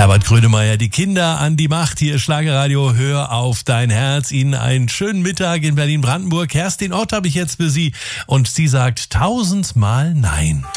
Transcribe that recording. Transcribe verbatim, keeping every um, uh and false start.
Herbert Grönemeyer, die Kinder an die Macht. Hier ist Schlagerradio, hör auf dein Herz. Ihnen einen schönen Mittag in Berlin-Brandenburg. Kerstin Ott habe ich jetzt für Sie und sie sagt tausendmal Nein.